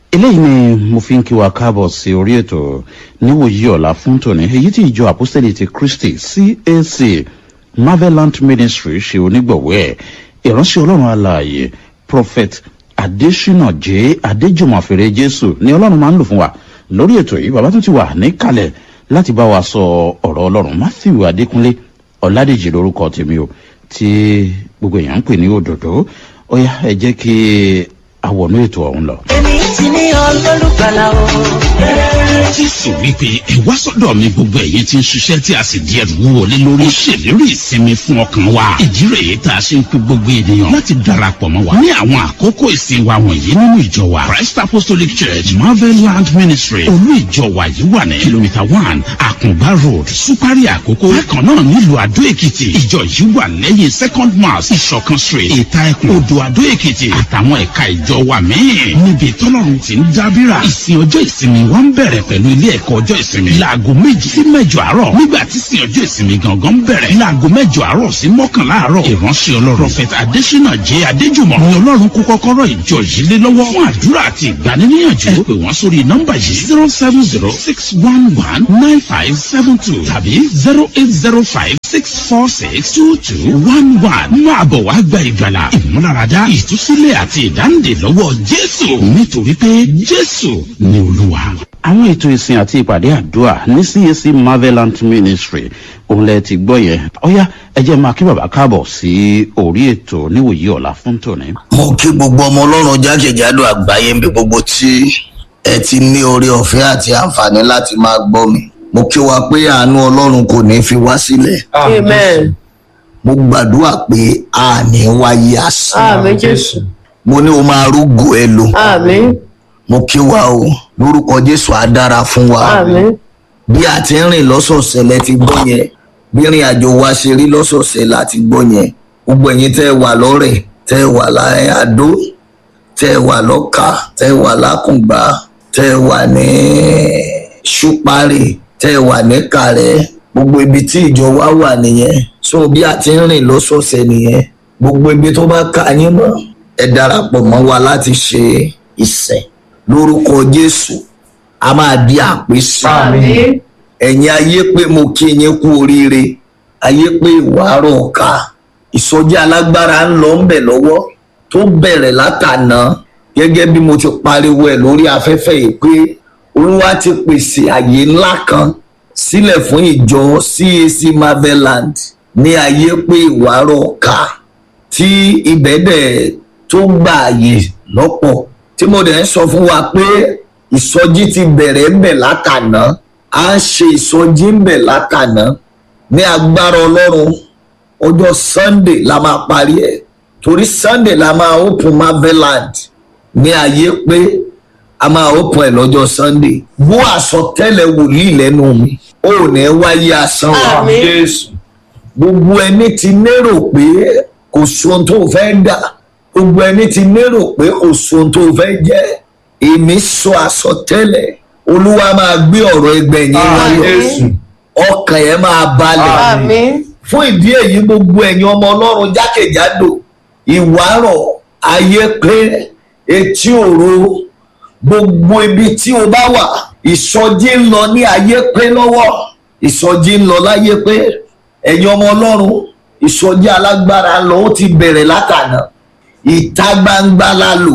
eléyìí ni mo fi ń kí wa káàbọ̀ sí orí ètò níwòyí ọ̀la fún tòní èyí tí ìjọ àpọ́sítélì ti Kristi CAC Marveland Ministry ṣe onígbọ̀wọ́ ẹ̀ ìránṣẹ́ ọlọ́run alààyè Prophet Adésínà J. Adéjùmọ̀fèrè Jésù ni ọlọ́run máa ń lò fún wa lórí ètò yìí. Bàbá tún ti wà níkàlẹ̀ láti bá wa sọ ọ̀rọ̀ ọlọ́run. Matthew Adékúnlé Ọládèjì lórúkọ tèmi o tí gbogbo èèyàn ń pè ní òdòdó. Ó yá ẹ jẹ́ kí àwọnú ètò ọ̀hún lọ. èmi ti ní olólùgbàlà o. Jésù wípé ẹ wá sọ́dọ̀ mi gbogbo ẹ̀yin tí ń ṣiṣẹ́ tí a sì di ẹrù wọlé lórí. Ó ṣèlérí ìsinmi fún ọkàn wa. Ìdí rèé tá a ṣe ń pe gbogbo ènìyàn láti darapọ̀ mọ́ wa ní àwọn àkókò ìsìn wa wọ̀nyí nínú ìjọ wa Christ Apostolic Church Marveland Ministry. Olú ìjọ wa yìí wà ní kìlómítà 1 Àkùngbá Road Súpárì Àkókò. Bákan náà nílùú Àdó Èkìtì. Ìjọ yìí wà lẹ́yìn Second Mass Ìṣọ̀kan Street Ìta Ẹkùn Odò Àdó Èkìtì àtàwọn ẹ̀ka ìjọ wa míì. Níbi tọ́lọ́run ti ń dábìrà. Ìsìn ọjọ́ ìsinmi wa ń bẹ̀rẹ̀ pẹ̀lú ilé ẹ̀kọ́ ọjọ́ ìsinmi láago 2 sí 8 àárọ̀. Nígbà tí ìsìn ọjọ́ ìsinmi gangan bẹ̀rẹ̀ láago 8 àárọ̀ sí 11 àárọ̀. Ìránṣẹ́ ọlọ́run Prophet Adésínà J. Adéjùmọ̀ ni ọlọ́run kó kọ́kọ́rọ́ ìjọ yìí lé lọ́wọ́ fún àdúrà àti ìgbaniníyànjú. Ẹ pè wọ́n sórí nọ́mbà yìí 070-611-9572 tàbí 08056462211. Máa bọ̀ wá gba ìgbàlà, ìmúláradá, ìtúsílẹ̀ àti ìdáǹdè lọ́wọ́ Jésù nítorí pé Jésù ni Olúwa. Àwọn ètò ìsìn àti ìpàdé àdúrà ní CAC Marveland Ministry òun lẹ ti gbọ́ yẹn. Ó yá ẹ jẹ́ máa kí bàbá káàbọ̀ sí orí ètò níwòyí ọ̀la fún tòní. Mo kí gbogbo ọmọ ọlọ́run jákèjádò àgbáyé níbi gbogbo tí ẹ ti ní oore ọ̀fẹ́ àti àǹfààní láti máa gbọ́ mi. Mo kí wa pé àánú ọlọ́run kò ní fi wá sílẹ̀. amen. Mo gbàdúrà pé a ní wáyé asán. àmín Jésù. Mo ní o máa rúgò ẹ lò. àmín. Mo kí wa o lórúkọ Jésù á dára fún wa. àmín. Bí a ti ń rìn lọ́sọ̀ọ̀sẹ̀ lẹ ti gbọ́ yẹn, bí ìrìn àjò wa ṣe rí lọ́sọ̀ọ̀sẹ̀ láti gbọ́ yẹn. Gbogbo ẹ̀yin tẹ́ wà lọ́rẹ̀, tẹ́ wà láyé Àdó, tẹ́ wà lọ́kà, tẹ́ wà lákùngbá, tẹ́ wà ní Ṣúpárì, tẹ́ wà ní Kàrẹ́, gbogbo ibi tí ìjọ wa wà nìyẹn. So bí a ti ń rìn lọ́sọ̀ọ̀sẹ̀ nìyẹn, gbogbo ibi tó bá ká yín mọ́ ẹ darapọ̀ mọ́ wa láti ṣe ìsìn lórúkọ Jésù. A máa di àpèsè. àmín. Ẹ̀yin ayé pé mo kí yín kú oríire, ayé pé ìwárọ̀ ọ̀ka ìsọjí alágbára ń lọ ń bẹ̀ lọ́wọ́ tó bẹ̀rẹ̀ látàná gẹ́gẹ́ bí mo ti pariwo ẹ̀ lórí afẹ́fẹ́ yìí pé Olúwa ti pèsè àyè ńlá kan sílẹ̀ fún ìjọ CAC Marveland ní ayé pé ìwárọ̀ ọ̀ka tí ibẹ̀ dẹ̀ tó gbà àyè lọ́pọ̀ tí mo dẹ̀ ń sọ fún wa pé ìsọjí ti bẹ̀rẹ̀ ń bẹ̀ látàná. A ń ṣe ìsọjí ń bẹ̀ látàná ní agbára Ọlọ́run. Ọjọ́ Sunday la máa parí ẹ̀ torí Sunday la máa open Marveland ní ayé pé a máa open ẹ̀ lọ́jọ́ Sunday. Bó àsọtẹ́lẹ̀ wòlíì lẹ́nu mi ó ní wáyé asán wa. Àmín. Jésù. Gbogbo ẹni ti lérò pé kò sóhun tó fẹ́ dà, gbogbo ẹni ti lérò pé kò sóhun tó fẹ́ jẹ́, èmi sọ àsọtẹ́lẹ̀ Olúwa máa gbé ọ̀rọ̀ ẹgbẹ́ yín wáyọ̀, ọkàn yẹn máa balẹ̀. àmín. Fún ìdí èyí gbogbo ẹ̀yin ọmọ Ọlọ́run jákèjádò ìwárọ̀ ayé pé etí òro gbogbo ibi tí o bá wà ìsọjí ń lọ ní ayé pé lọ́wọ́, ìsọjí ń lọ láyé pé. Ẹ̀yin ọmọ Ọlọ́run ìsọjí alágbára lọ ó ti bẹ̀rẹ̀ látàná, ìta gbangba la lò.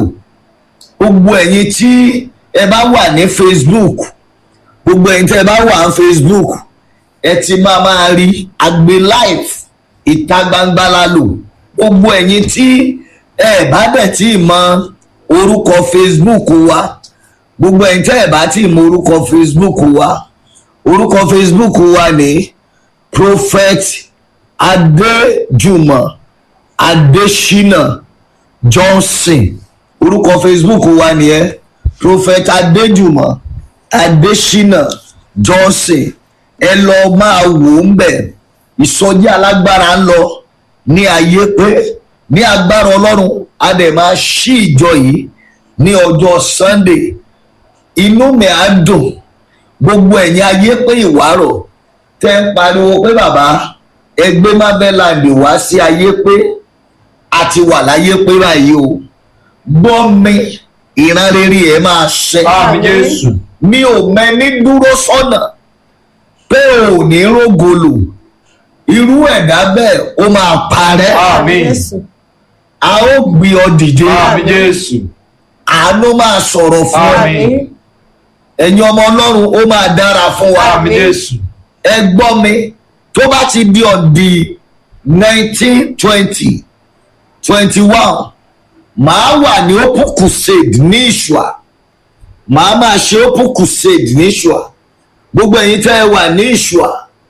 Gbogbo ẹ̀yin tí ẹ bá wà ní Facebook, gbogbo ẹ̀yin tí ẹ bá wà ní Facebook ẹ ti máa rí agbe live ìta gbangba la lò. Gbogbo ẹ̀yin tí ẹ bá dẹ̀ tí mọ orúkọ Facebook wa, gbogbo ẹ̀yin tí ẹ bá tí mọ orúkọ Facebook wa, orúkọ Facebook wa ní Prophet Adéjùmọ̀ Adésínà Johnson. Orúkọ Facebook wa nìyẹn Prophet Adéjùmọ̀ Adésínà Johnson. Ẹ lọ máa wò ń bẹ̀. Ìsọjí alágbára ń lọ ní ayé pé ní agbára Ọlọ́run a dẹ̀ máa ṣí ìjọ yìí ní ọjọ́ Sunday. Inú mi á dùn gbogbo ẹ̀yin ayé pé ìwárọ̀ tẹ́ ń pariwo pé bàbá ẹgbẹ́ Marveland wá sí ayé pé a ti wà láyé pé báyìí o. Gbọ́ mi ìran rere ẹ̀ máa ṣẹ. Àmín Jésù. mi ò mẹ́ni dúró sọ́nà pé ò ní rógolò irú ẹ̀dá bẹ́ẹ̀ ó máa parẹ́. Àmín. a ó gbé ọ dìde. Àmín Jésù. àánú máa sọ̀rọ̀ fún ọ. Àmín. ẹ̀yin ọmọ ọlọ́run ó máa dára fún wa. Àmín Jésù. ẹ gbọ́ mi tó bá ti di ọ̀dì 19 20 21 màá wà ní open crusade ní ìṣùà màá máa ṣe open crusade ní ìṣùà gbogbo ẹ̀yin tẹ́ ẹ wà ní ìṣùà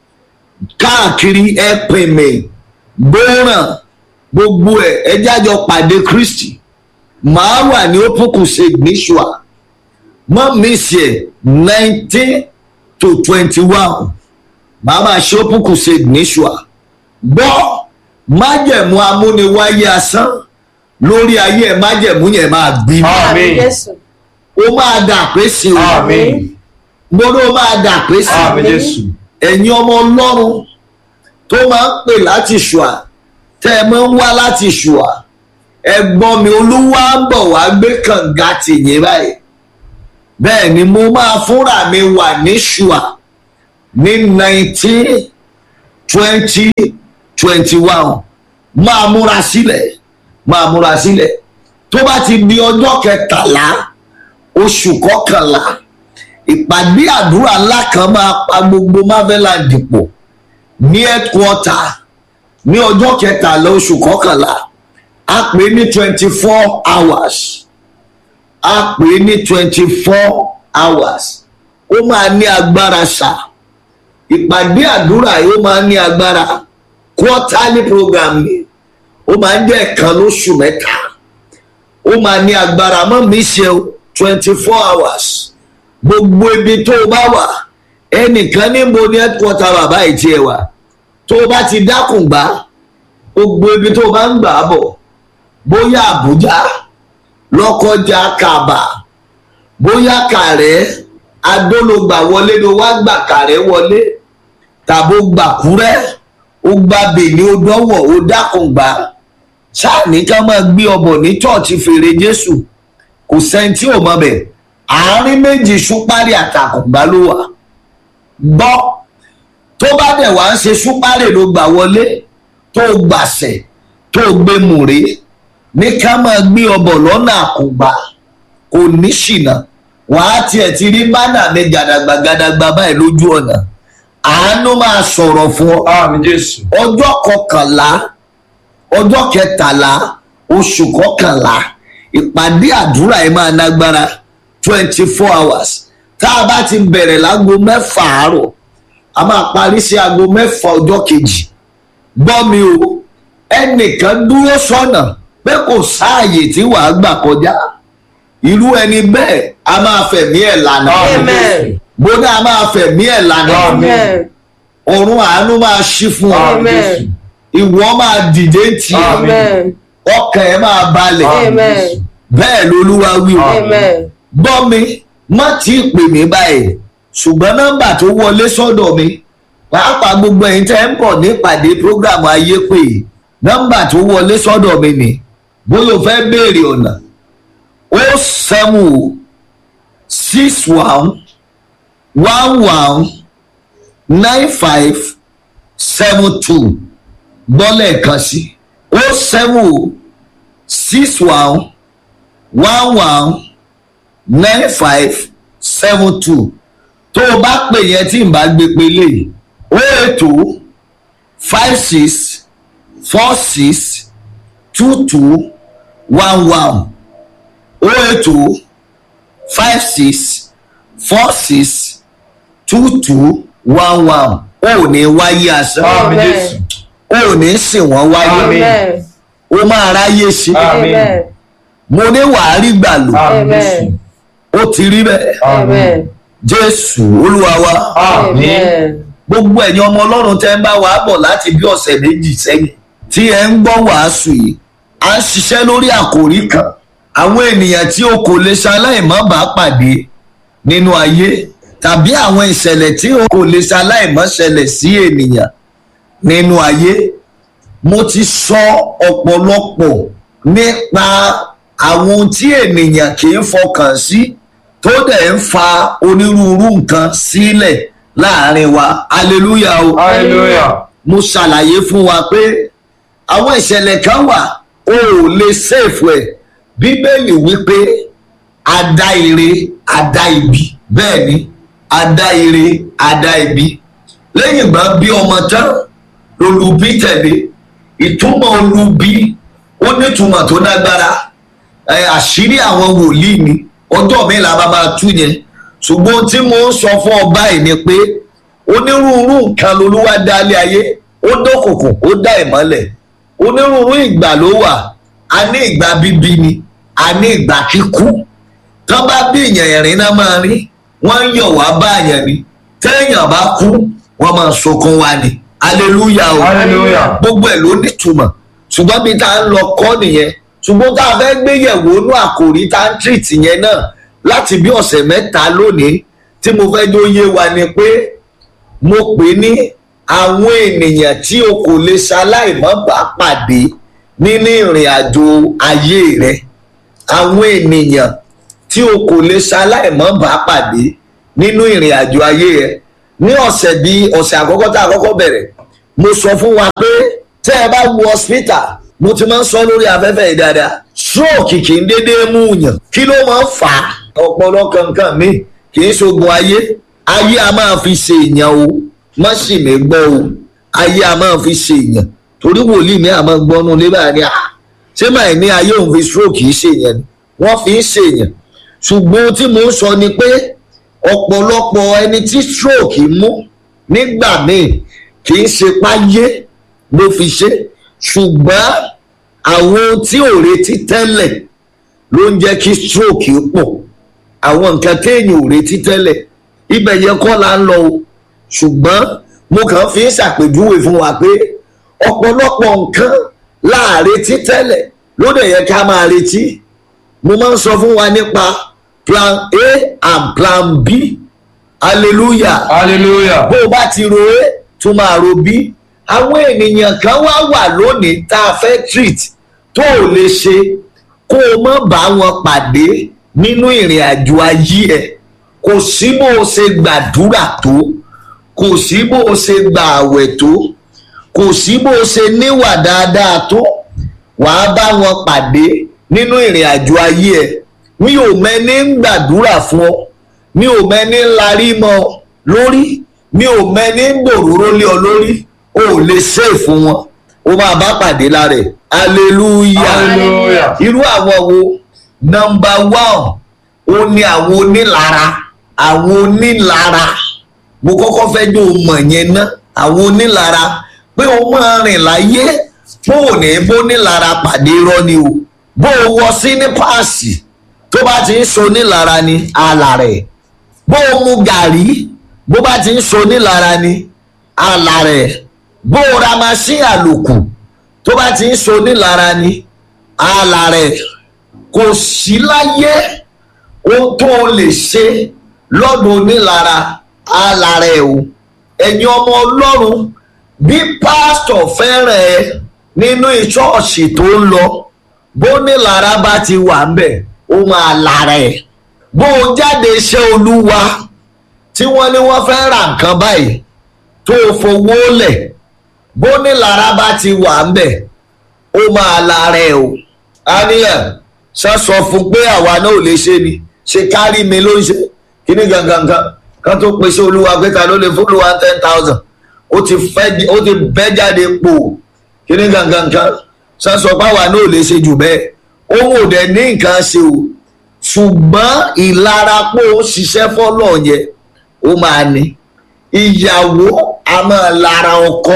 káàkiri ẹ pè mí gbóòràn gbogbo ẹ jájọ pàdé Kristi màá wà ní open crusade ní ìṣùà mọ́ mi ṣe 19 to 21 màá máa ṣe open crusade ní ìṣùà gbọ́ májẹ̀mú amúniwáyé asán lórí ayé ẹ̀ májẹ̀mú yẹn máa gbiná. Àmín. ó máa dà pé sí o. Àmín. mo ló máa dà pé sí o. Àmín Jésù. ẹ̀yin ọmọ ọlọ́run tó máa ń pè láti ṣùà tẹ́ ẹ máa ń wá láti ṣùà ẹ̀gbọ́n mi olúwa ń bọ̀ wá gbé kànga tìyín báyìí bẹ́ẹ̀ ni mo máa fúnra mi wà ní ṣùà ní 19 20 21 máa múra sílẹ̀ máa múra sílẹ̀ tó bá ti di ọjọ́ kẹtàlá oṣù kọkànlá ìpàdé àdúrà ńlá kan máa pa gbogbo Marveland pọ̀ ní headquarter ní ọjọ́ kẹtàlá oṣù kọkànlá a pè ní 24 hours a pè ní 24 hours ó máa ní agbára ṣá ìpàdé àdúrà yìí ó máa ní agbára quarterly program ni ó máa ń jẹ́ ẹ̀kan lóṣù mẹ́ta ó máa ní agbára mọ́ mi ṣe 24 hours gbogbo ibi tó o bá wà ẹnìkan níbo ní headquarter bàbá ìtì ẹ̀ wà tó o bá ti dákùn gbá gbogbo ibi tó o bá ń gbà bọ̀ bóyá Àbújá Lọ́kọ́jà Kàbà bóyá Kàrẹ́ Adólógbà wọlé ló wá gbà Kàrẹ́ wọlé tàbó gbàkúrẹ́ ó gba bèlè ó dánwò ó dákùngbà sáàní ká máa gbé ọbọ̀ ní chọ́ọ̀chì fèrè Jésù kò sẹ́ńtì ò mọ̀ bẹ̀ àárín méjì ṣúpárì àtàkùngbà ló wà gbọ́ tó bá dẹ̀ wá ń ṣe ṣúpárì ló gbà wọlé tó gbàṣẹ̀ tó gbé mùrè ní ká máa gbé ọbọ̀ lọ́nà àkùngbà kò ní ṣìnà wàá tiẹ̀ ti rí bánà mi gàdàgbà báyìí lójú ọ̀nà àánú máa sọ̀rọ̀ fún ọ. Àmín Jésù. ọjọ́ kọkànlá ọjọ́ kẹtàlá oṣù kọkànlá ìpàdé àdúrà yìí máa nágbára 24 hours tá a bá ti bẹ̀rẹ̀ láago 6 àárọ̀ a máa parí sí aago 6 ọjọ́ kejì gbọ́ mi o ẹnìkan dúró sọ́nà pé kò sáàyè tí wàá gbà kọjá irú ẹni bẹ́ẹ̀ a máa fẹ̀mí ẹ̀ lànà. Amen. bóná a máa fẹ̀mí ẹ̀ lànà. Amen. ọ̀run àánú máa ṣí fún ọ. Amen. ìwọ máa dìde tì í. Amen. ọkàn ẹ̀ máa balẹ̀. Amen. bẹ́ẹ̀ lolúwa wí o. Amen. gbọ́ mi má tí ì pè mí báyìí ṣùgbọ́n nọ́mbà tó wọlé sọ́dọ̀ mi pàápàá gbogbo ẹ̀yin tẹ́ ń bọ̀ nípàdé prógrámù ayé pé nọ́mbà tó wọlé sọ́dọ̀ mi ni bóyá o fẹ́ béèrè ọ̀nà 07 61 11 95 72 gbọ́lẹ̀ kan sí 07 61 11 95 72 tó o bá pè yẹn tí n bá gbé pé lè o ètò 56 46 22 11 o ètò 56 46 22 11 o ò ní wáyé asán Àmín Jésù. o ò ní sìn wọ́n wáyé Amen. o máa ráyè sí Amen. mo ní wàá rí gbà lò Àmín Jésù. Amen. ó ti rí bẹ́ẹ̀ Amen. Jésù Olúwa wa. Àmín. Amen. gbogbo ẹ̀yin ọmọ ọlọ́run tẹ́ ń bá wa bọ̀ láti bí ọ̀sẹ̀ méjì sẹ́yìn tí ẹ ń gbọ́ wàásù yìí à ń ṣiṣẹ́ lórí àkòrí kan àwọn ènìyàn tí o kò lè ṣaláìmọ́ bá pàdé nínú ayé tàbí àwọn ìṣẹ̀lẹ̀ tí o kò lè ṣaláìmọ́ ṣẹlẹ̀ sí ènìyàn nínú ayé mo ti sọ ọ̀pọ̀lọpọ̀ nípa àwọn tí ènìyàn kì í fọkàn sí tó dẹ̀ ń fa onírúurú nǹkan sílẹ̀ láàrin wa hallelujah o. hallelujah. mo ṣàlàyé fún wa pé àwọn ìṣẹ̀lẹ̀ kan wà o ò lè ṣèfù ẹ̀ bíbélì wípé adá ire adá ibi bẹ́ẹ̀ ni adá ire adá ibi lẹ́yìn ìgbà bí ọmọ tán lolùbí tẹ̀lé ìtumọ̀ olùbí ó nítumọ̀ tó lágbára àṣírí àwọn wòlíì ni ọjọ́ mi là bá máa tú yẹn ṣùgbọ́n tí mo ń sọ fún ọ báyìí ni pé onírúurú nǹkan lolúwa dá lé ayé ó dókòkò ó dá ìmọ́lẹ̀ onírúurú ìgbà ló wà a ní ìgbà bíbí ni a ní ìgbà kíkú tán bá bí èèyàn ẹ̀rín náà máa rí wọ́n ń yọ̀ wá báyàn ni téèyàn bá kú wọ́n máa sọkún wa ni hallelujah o hallelujah. gbogbo ẹ̀ ló nítumọ̀ ṣùgbọ́n bí tá a ń lọ kọ́ nìyẹn ṣùgbọ́n tá a fẹ́ gbé yẹ̀wò inú àkòrí tá a ń treat yẹn náà láti bí ọ̀sẹ̀ mẹ́ta lónìí tí mo fẹ́ jó yé wa ni pé mo pè ní àwọn ènìyàn tí o kò lè ṣaláìmọ́ bá pàdé nínú ìrìn àjò ayé rẹ àwọn ènìyàn tí o kò lè ṣaláìmọ́ bá pàdé nínú ìrìn àjò ayé rẹ ní ọ̀sẹ̀ bíi ọ̀sẹ̀ àkọ́kọ́ tá a kọ́kọ́ bẹ̀rẹ̀ mo sọ fún wa pé tẹ́ ẹ bá wo hospital mo ti máa ń sọ lórí afẹ́fẹ́ yìí dáadáa stroke kì í déédéé mú yàn kí ló máa ń fà á ọ̀pọ̀lọpọ̀ nǹkan mi kì í ṣoògùn ayé ayé a máa fi ṣe èèyàn o má sì mí gbọ́ o ayé a máa fi ṣe èèyàn torí wòlíì mi àmọ́ gbọ́nú lébà ni ṣé máa ní ayé òun fi stroke kì í ṣe èèyàn ni wọ́n fi ń ṣe èèyàn ṣùgbọ́n tí mo ń sọ ni pé ọ̀pọ̀lọpọ̀ ẹni tí stroke mú nígbà míì kì í ṣe páyé ló fi ṣe ṣùgbọ́n àwọn tí ò retí tẹ́lẹ̀ ló ń jẹ́ kí stroke pọ̀ àwọn nǹkan téèyàn ò retí tẹ́lẹ̀ ibẹ̀ yẹn kọ́ la ń lọ o ṣùgbọ́n mo kàn fi ń ṣàpèjúwe fún wa pé ọ̀pọ̀lọpọ̀ nǹkan láàretí tẹ́lẹ̀ ló dẹ̀ yẹ ká máa retí mo máa ń sọ fún wa nípa plan A and plan B hallelujah hallelujah. bó o bá ti ro A tó máa ro B àwọn ènìyàn kan wá wà lónìí tá a fẹ́ treat tó o lè ṣe kó o mọ̀ bá wọn pàdé nínú ìrìn àjò ayé ẹ̀ kò sí bó o ṣe gbàdúrà tó kò sí bó o ṣe gbà àwẹ̀ tó kò sí bó o ṣe níwà dáadáa tó wàá bá wọn pàdé nínú ìrìn àjò ayé ẹ̀ mi ò mẹ́ni ń gbàdúrà fún ọ mi ò mẹ́ni ń larí mọ́ ọ lórí mi ò mẹ́ni ń gbòòrò lé ọ lórí o ò lè ṣe fún wọn o máa bá pàdé lára ẹ̀ hallelujah hallelujah. irú àwọn wo number one ó ní àwọn onílara àwọn onílara mo kọ́kọ́ fẹ́ jó o mọ̀ yẹn ná àwọn onílara pé o máa rìn láyé bó o ní bó nílara pàdé irọ́ ni o bó o wọ sí ní páàsì tó bá ti ń so nílara ni àlà rẹ̀ bó o mu gàrí bó bá ti ń so nílara ni àlà rẹ̀ bó o ra machine àlòkù tó bá ti ń so nílara ni àlà rẹ̀ kò sí láyé ohun tó o lè ṣe lọ́dún onílara àlà rẹ̀ o ẹ̀yin ọmọ ọlọ́run bí pásítọ̀ fẹ́ràn ẹ nínú ìṣọ́ọ̀ṣì tó ń lọ bó nílara bá ti wà ń bẹ̀ ó máa lára ẹ̀ bó o jáde iṣẹ́ olúwa tí wọ́n ní wọ́n fẹ́ ra nǹkan báyìí tó o fowó lẹ̀ bó nílara bá ti wà ń bẹ̀ ó máa lára ẹ̀ o àníyàn sọ fún pé àwa náà ò lè ṣe ni ṣe kárí mi ló ń ṣe kíní gangan kan tó pèsè olúwa pé ta ló lè fún olúwa 10,000 ó ti bẹ́ jáde pò kíní gangan kan sọ pé àwa náà ò lè ṣe jù bẹ́ẹ̀ òun ò dẹ̀ ní nǹkan ṣe o ṣùgbọ́n ìlara pé ó ṣiṣẹ́ fọ́lọ̀ yẹn ó máa ní ìyàwó a máa lára ọkọ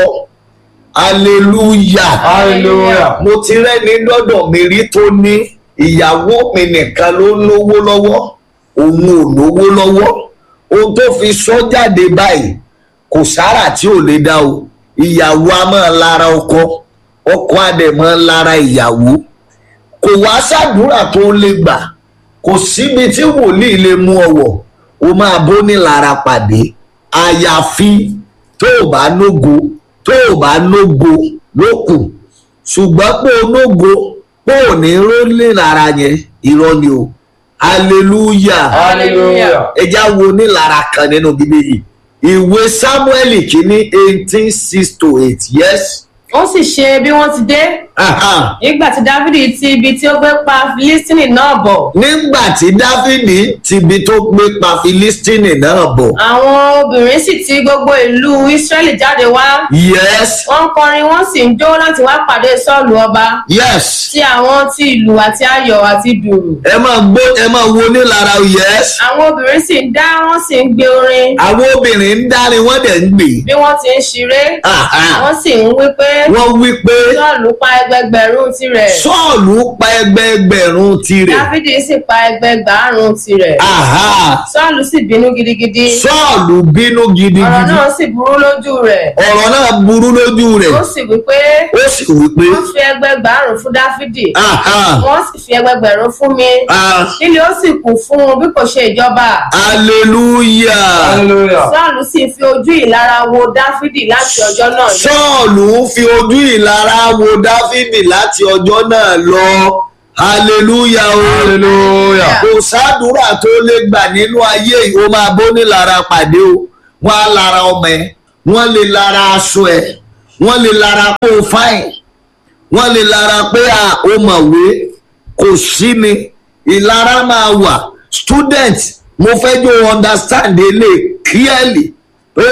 hallelujah hallelujah. mo ti rẹ́ni lọ́dọ̀ mi rí tó ní ìyàwó mi nìkan ló lówó lọ́wọ́ òun ò lówó lọ́wọ́ ohun tó fi sọ jáde báyìí kò sára tí ò lè dá o ìyàwó a máa lára ọkọ ọkọ a dẹ̀ máa lára ìyàwó kò wá ṣàdúrà tó lè gbà kò síbi tí wòlíì lè mú ọwọ́ o máa bó ní lára pàdé àyàfi tó o bá nógo tó o bá nógo lókù ṣùgbọ́n pé o nógo pé ò ní rólé lára yẹn irọ́ ni o hallelujah Hallelujah. ẹja wo nílara kan nínú bíbélì ìwé Sámúẹ́lì kìíní 18:6-8 yes. ó sì ṣe bí wọ́n ti dé nígbà tí Dáfídì ti ibi tí ó gbé pa Fílístínì náà bọ̀. nígbà tí Dáfídì ti ibi tó gbé pa Fílístínì náà bọ̀. àwọn obìnrin sì ti gbogbo ìlú Ísírẹ́lì jáde wá. yes. wọ́n ń kọrin wọ́n sì ń jó láti wá pàdé Sọ́ọ̀lù ọba. yes. ti àwọn ti ìlù àti ayọ̀ àti dùrù. ẹ máa wo nílara yes. àwọn obìnrin sì ń dá wọ́n sì ń gbé orin. àwọn obìnrin ń dárin wọ́n dẹ̀ ń gbè. bí wọ́n ti ń ṣeré. wọ́n sì ń wí pé. wọ́n wí pé. Sọ́ọ̀lù pa ẹgbẹgbẹ̀rún tirẹ̀. Sọ́ọ̀lù pa ẹgbẹgbẹ̀rún tirẹ̀. Dáfídì sì pa ẹgbẹgbàárún tirẹ̀. Sọ́ọ̀lù sì bínú gidigidi. Sọ́ọ̀lù bínú gidigidi. ọ̀rọ̀ náà sì burú lójú rẹ̀. ọ̀rọ̀ náà burú lójú rẹ̀. ó sì wí pé. wọ́n fi ẹgbẹgbàárún fún Dáfídì. wọ́n sì fi ẹgbẹgbẹ̀rún fún mi. nílé ó sì kù fún un bí kò ṣe ìjọba. hallelujah. Sọ́ọ̀lù sì fi ojú ìlara wo Dáfídì láti ọjọ́ náà. Sọ́ọ̀lù fi ojú ìlara wo Dáfídì láti ọjọ́ náà lọ hallelujah o. Hallelujah. kò sádùúrà tó lè gbà nínú ayé yìí ó máa bó ní lára pàdé o. wọ́n á lára ọmọ ẹ̀ wọ́n lè lára aṣọ ẹ̀ wọ́n lè lára kó o fáìn wọ́n lè lára pé ó mọ̀wé kò sí ni ìlara máa wà student mo fẹ́ jọ understand ele clearly pé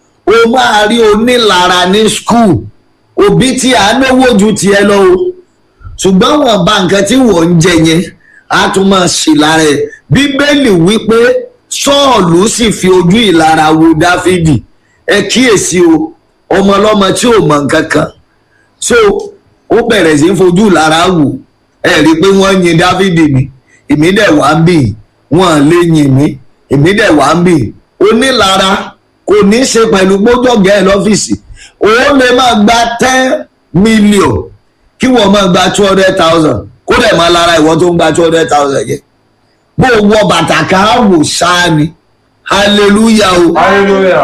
o máa rí onílara ní school òbí tí a náwó ju tiẹ̀ lọ o ṣùgbọ́n wọn bá nǹkan tí wọ́n ń jẹ yẹn á tún máa ṣì lára ẹ̀ bíbélì wípé Sọ́ọ̀lù sì fi ojú ìlara wo Dáfídì ẹ kíyèsí o ọmọ ọlọ́mọ tí ò mọ̀ nǹkan kan so ó bẹ̀rẹ̀ sí í fojú ìlara wò ẹ rí i pé wọ́n yin Dáfídì ni èmi dẹ̀ wá ń bì wọ́n lè yin mí èmi dẹ̀ wá ń bì onílara kò ní í ṣe pẹ̀lú gbójọ́gẹ́ ẹ̀ lọ́fíìsì òun lè máa gba 10 million kí wọ́n máa gba 200,000 kó dẹ̀ máa lára ìwọ́n tó ń gba 200,000 yẹn bó wọ bàtà ká wò ṣáá ni hallelujah o. Hallelujah.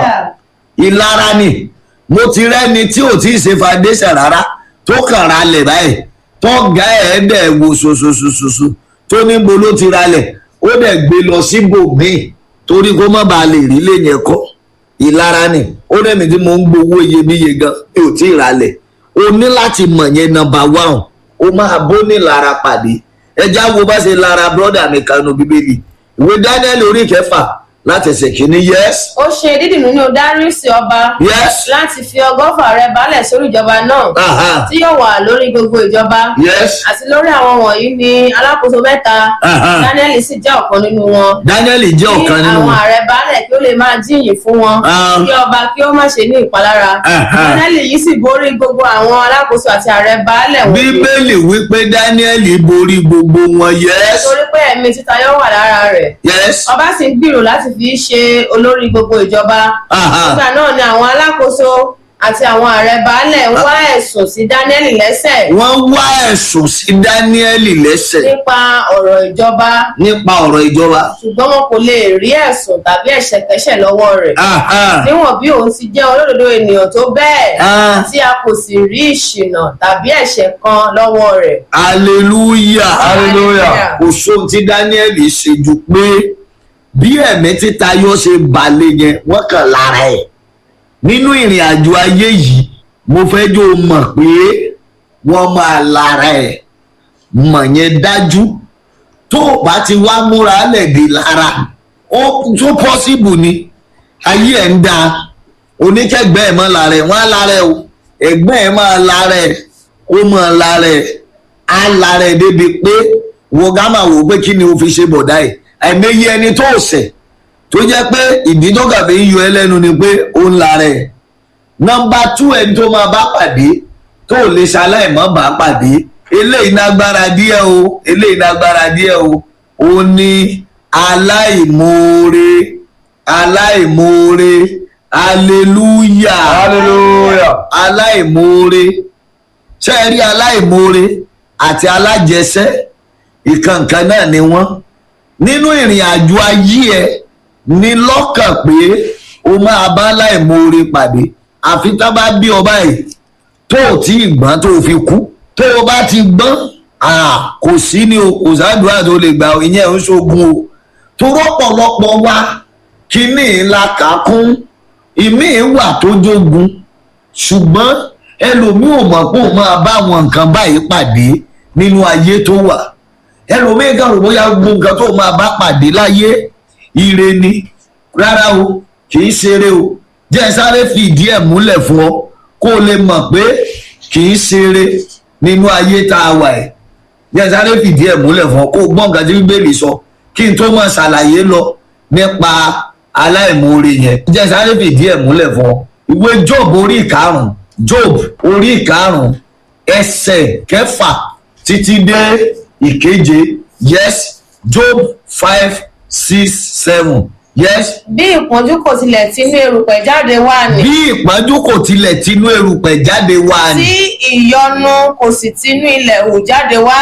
ìlara ni mo ti rẹ́ni tí ò tí ì ṣe foundation rárá tó kàn ra lẹ̀ báyìí tó ga ẹ̀ dẹ̀ wò ṣoṣoṣoṣoṣo tó níbo ló ti ra lẹ̀ ó dẹ̀ gbé lọ síbòmíì torí kó má bàa lè rí lẹ́yìn ẹ̀kọ́ ìlara ni ó rẹ́mi tí mo ń gbowó iyebíye gan mi ò tí ì ra lẹ̀ o ní láti mọ̀ yẹn number 1 o máa bó ní lára pàdé ẹjá wo bá ṣe lára brọ́dà mi kanu bíbélì ìwé Dáníẹ́lì orí 6 láti ẹsẹ̀ kìíní yes. ó ṣe dídùn nínú Dáríùsì ọba. yes. láti fi ọgọ́fà rẹ̀ balẹ̀ sórí ìjọba náà. tí yóò wà lórí gbogbo ìjọba. yes. àti lórí àwọn wọ̀nyí ni alákòóso 3. Dáníẹ́lì sì jẹ́ ọ̀kan nínú wọn. Dáníẹ́lì jẹ́ ọ̀kan nínú wọn. kí àwọn ààrẹ balẹ̀ kí ó lè máa jíyìn fún wọn. kí ọba kí ó má ṣe ní ìpalára. Dáníẹ́lì yìí sì borí gbogbo àwọn alákòóso àti ààrẹ balẹ̀ wọ̀nyí. bíbélì wípé Dáníẹ́lì borí gbogbo wọn yes. nítorí pé ẹ̀mí títayọ wà lára rẹ̀. yes. ọba sì ń gbìrò láti fi ṣe olórí gbogbo ìjọba. nígbà náà ni àwọn alákòóso àti àwọn ààrẹ baálẹ̀ ń wá ẹ̀sùn sí Dáníẹ́lì lẹ́sẹ̀. wọ́n wá ẹ̀sùn sí Dáníẹ́lì lẹ́sẹ̀. nípa ọ̀rọ̀ ìjọba. nípa ọ̀rọ̀ ìjọba. ṣùgbọ́n wọn kò lè rí ẹ̀sùn tàbí ẹ̀ṣẹ̀kẹ́ṣẹ̀ lọ́wọ́ rẹ̀. níwọ̀n bí òun ti jẹ́ olódodo ènìyàn tó bẹ́ẹ̀ tí a kò sì rí ìṣìnà tàbí ẹ̀ṣẹ̀ kan lọ́wọ́ rẹ̀. hallelujah. Hallelujah. kò sóhun tí Dáníẹ́lì ṣe ju pé bí ẹ̀mí títayọ ṣe balẹ̀ yẹn wọ́n kàn lára ẹ̀ nínú ìrìn àjò ayé yìí mo fẹ́ jọ mọ̀ pé wọ́n máa lára ẹ̀ mọ̀ yẹn dájú tó o bá ti wá múra lẹ̀dẹ̀ lára ó tó pọ́síbù ni ayé ẹ̀ ń da oníkẹ́gbẹ́ ẹ̀ mọ́ lára ẹ̀ wọ́n á lára ẹ̀ o ẹ̀gbẹ́ ẹ̀ máa lára ẹ̀ ó máa lára ẹ̀ á lára ẹ̀ débi pé wọ́n gá máa wò pé kí ni o fi ṣe bọ̀dá ẹ̀ àìmọye ẹni tó ṣẹ̀ tó jẹ́ pé ìdí tó kàfé ń yọ ẹlẹ́nu ni pé ó ń la rẹ̀ nọ́mbà 2 ẹni tó máa bá pàdé tó lè ṣaláìmọ́ bá pàdé eléyìí nágbára díẹ̀ o eléyìí nágbára díẹ̀ o ó ní aláìmoore aláìmoore hallelujah Hallelujah. aláìmoore ṣé ẹ rí aláìmoore àti alájẹsẹ́ ìkànkàn náà ni wọ́n nínú ìrìn àjò ayé ẹ ní lọ́kàn pé o máa bá láìmoore pàdé àfi tá bá bí ọba yìí tó o tí ì gbọ́n tó o fi kú tó o bá ti gbọ́n kò sí ni o kò sádùúrà tó lè gbà ìyẹn ń ṣogun o tó rọ́pọ̀lọpọ̀ wa kíní ńlá kàkún ìmí wà tó jogun ṣùgbọ́n ẹlòmíì ò mọ̀ pé òun máa bá àwọn nǹkan báyìí pàdé nínú ayé tó wà ẹlòmíì kan rò bóyá gbogbo nǹkan tó máa bá pàdé láyé ire ni rárá o kì í ṣeré o jẹ́ sáré fìdí ẹ̀ múlẹ̀ fún ọ kó o lè mọ̀ pé kì í ṣeré nínú ayé tá a wà ẹ̀ jẹ́ sáré fìdí ẹ̀ múlẹ̀ fún ọ kó o gbọ́ nǹkan tí bíbélì sọ kí n tó máa ṣàlàyé lọ nípa aláìmoore yẹn jẹ́ sáré fìdí ẹ̀ múlẹ̀ fún ọ ìwé Job orí ìkarùn Job orí ìkarùn ẹsẹ̀ kẹfà títí dé ìkeje yes Job 5-6-7 yes. bí ìpọ́njú kò tilẹ̀ tinú erùpẹ̀ jáde wá ni. bí ìpọ́njú kò tilẹ̀ tinú erùpẹ̀ jáde wá ni. tí ìyọnu kò sì tinú ilẹ̀ hù jáde wá.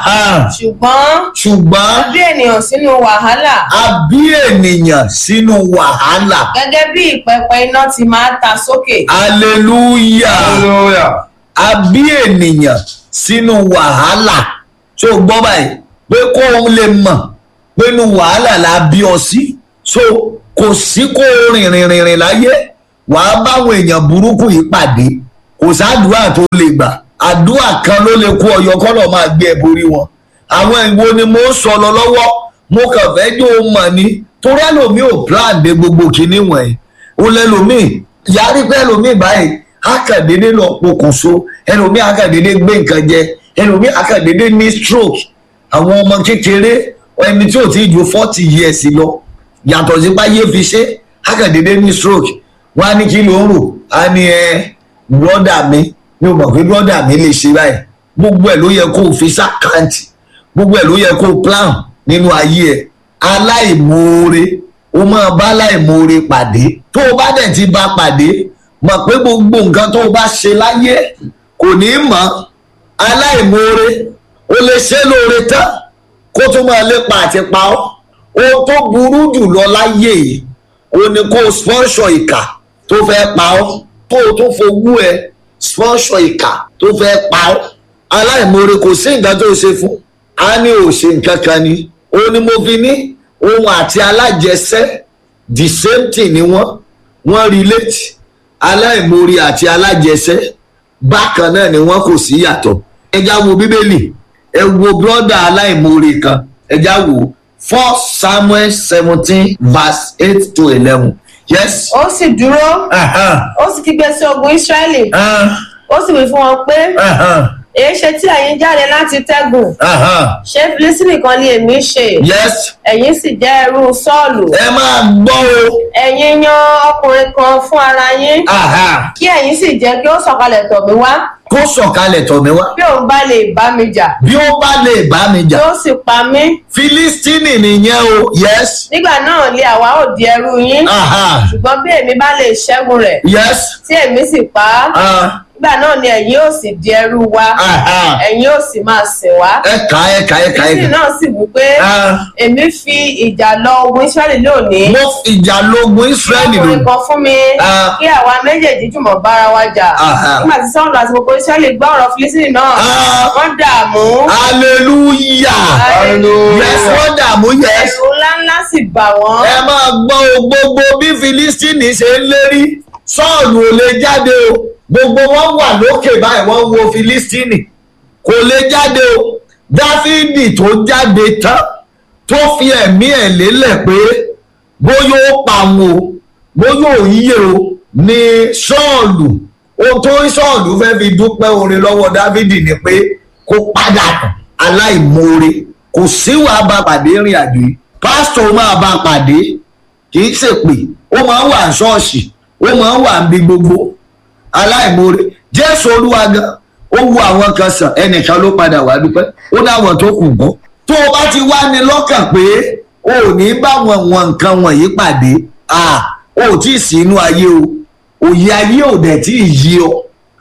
ṣùgbọ́n a bí ènìyàn sínú wàhálà. a bí ènìyàn sínú wàhálà. gẹ́gẹ́ bí ìpẹpẹ iná ti máa ta sókè. hallelujah. a bí ènìyàn sínú wàhálà. tó gbọ́ báyìí pé kó o lè mọ̀ pé inú wàhálà la bí ọ sí. so kò sí kó rìnrìn láyé wàá báwọn èèyàn burúkú yìí pàdé kò sádùúrà tó lè gbà àdúrà kan ló lè kó ọyọ kọ́nà máa gbé ẹ borí wọn àwọn ìwo ni mo sọ lọ lọ́wọ́ mo kàn fẹ́ jó o mọ̀ ni torí ẹlòmíì ò plan de gbogbo kinní wọ̀nyí ó lẹ́lòmíì yàrá pé ẹlòmíì báyìí akàdédé lọ pokùnso ẹlòmíì akàdédé gbé nǹkan jẹ ẹlòmíì akàdédé ní stroke àwọn ọmọ kékeré ẹni tí ò tí ju 40 years lọ yàtọ̀ sí báyé fi ṣe akàdédé ní stroke wọn á ní kí ló ń rò á ní brọ́dà mi ò mọ̀ pé brọ́dà mi lè ṣe báyìí gbogbo ẹ̀ ló yẹ kó o fi ṣàkáǹtì gbogbo ẹ̀ ló yẹ kó o plan nínú ayé ẹ̀ aláìmoore o máa bá aláìmoore pàdé tó o bá dẹ̀ ti bá pàdé mọ̀ pé gbogbo nǹkan tó o bá ṣe láyé kò ní mọ̀ aláìmoore o lè ṣe lóore tán kó tó máa lépa àti pa ọ́ ohun tó burú jù lọ láyé yìí o ní kó o sponsor ìkà tó fẹ́ pa ọ́ kó o tó fowó ẹ sponsor ìkà tó fẹ́ pa ọ́ aláìmoore kò sí nǹkan tó ṣe fún a ní ò ṣe nǹkan kan ni ó ní mo fi ní ohun àti alájẹsẹ́ the same thing ni wọ́n relate aláìmoore àti alájẹsẹ́ bákan náà ni wọ́n kò sí yàtọ̀ ẹja wo bíbélì ẹ wo brọ́dà aláìmoore kan ẹja wo 1 Samuel 17:8-11 yes. ó sì dúró ó sì kígbe sí ogun Ísírẹ́lì ó sì wí fún wọn pé èéṣe tí ẹ̀yin jáde láti tẹ́gùn ṣé Fílístínì kan ni èmi ṣe ẹ̀yin sì jẹ́ ẹrú Sọ́ọ̀lù ẹ máa gbọ́ o ẹ̀yin yan ọkùnrin kan fún ara yín kí ẹ̀yin sì jẹ́ kí ó sọ̀kalẹ̀ tọ̀ mí wá kó sọ̀kalẹ̀ tọ̀ mí wá bí òun bá lè bá mi jà bí ó bá lè bá mi jà tí ó sì pa mí Fílístínì nìyẹn o yes. nígbà náà lé àwa ò di ẹrú yín ṣùgbọ́n bí èmi bá lè ṣẹ́gun rẹ̀ yes. tí èmi sì pa á nígbà náà ni ẹ̀yin ò sì di ẹrú wa ẹ̀yin ò sì máa sìn wá. ìsìn náà sì wí pé èmi fi ìjà lọ ogun Ísírẹ́lì lónìí. mo fi ìjà lọ ogun Ísírẹ́lì lónìí. ọkùnrin kan fún mi kí àwa méjèèjì jùmọ̀ bára wa jà. nígbà tí Sọ́ọ̀lù àti gbogbo Ísírẹ́lì gbọ́ ọ̀rọ̀ Fílístínì náà wọ́n dààmú. hallelujah yes wọ́n dààmú yes. ẹ̀rù ńláńlá sì bà wọ́n. ẹ máa gbọ́ gbogbo bí Fílístínì ṣe ń lérí Sọ́ọ̀lù ò lè jáde o gbogbo wọn wà lókè báyìí wọn wo Fílístínì kò lè jáde o Dáfídì tó jáde tán tó fi ẹ̀mí ẹ̀ lélẹ̀ pé bóyá ó pa wọn o bóyá ò yíyẹ o ní Sọ́ọ̀lù ohun tó ń Sọ́ọ̀lù fẹ́ fi dúpẹ́ oore lọ́wọ́ Dáfídì ni pé kó padà aláìmoore kò sí wàá bá pàdé rìn àjò yìí pásítọ̀ máa bá pàdé kì í ṣèpè ó máa ń wà ní ṣọ́ọ̀ṣì ó máa ń wà níbi gbogbo aláìmoore Jésù Olúwa gan ó wu àwọn kan sàn ẹnìkan ló padà wá dúpẹ́ ó dáwọn tó kù gbọ́ tó o bá ti wá ní lọ́kàn pé o ò ní bá wọn nǹkan wọ̀nyí pàdé o ò tí ì sí inú ayé o òye ayé ò dẹ̀ tí ì yí ọ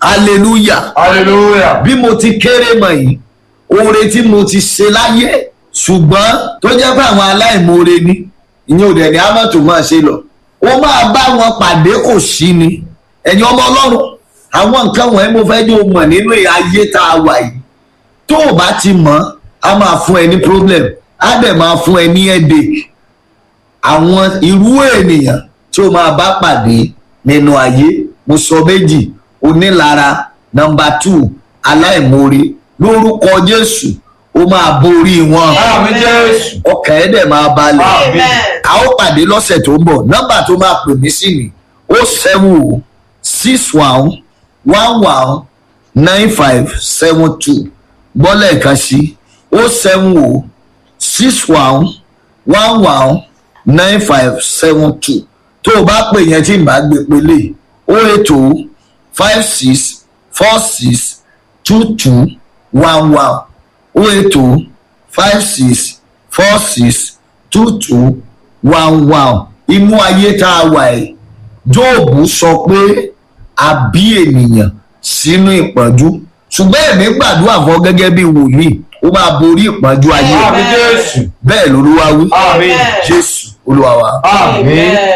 hallelujah bí mo ti kéré mọ̀ yìí oore tí mo ti ṣe láyé ṣùgbọ́n tó jẹ́ pé àwọn aláìmoore ni ìyẹn ò dẹ̀ ní amọ̀tò máa ṣe lọ ó máa bá wọn pàdé kò sí ni ẹ̀yin ọmọ Ọlọ́run àwọn nǹkan wọ̀nyí mo fẹ́ jẹ́ o mọ̀ nínú ayé tá a wà yìí tó o bá ti mọ̀ á máa fún ẹ ní problem á dẹ̀ máa fún ẹ ní headache. Àwọn irú ènìyàn tí o máa bá pàdé nínú ayé mo sọ méjì: onílara, number 2 aláìmoore. Lórúkọ Jésù ó máa borí wọn. Àmín Jésù. Ọkàn ẹ̀ dẹ̀ máa balẹ̀. Àmín. A ó pàdé lọ́sẹ̀ tó ń bọ̀. Nọ́mbà tó máa pè mí sí ni 07061119572. Gbọ́lẹ̀ kan sí 07061119572. Tó o bá pè yẹn tí n bá gbé pélé 08056462211 08056462211. Inú ayé tá a wà yìí Jóòbù sọ pé a bí ènìyàn sínú ìpọ́njú, ṣùgbọ́n èmi gbàdúrà fún gẹ́gẹ́ bí wòlíì ó máa borí ìpọ́njú ayé. Àmín Jésù. Bẹ́ẹ̀ lolúwa wí. Àmín. Jésù Olúwa wa. Àmín.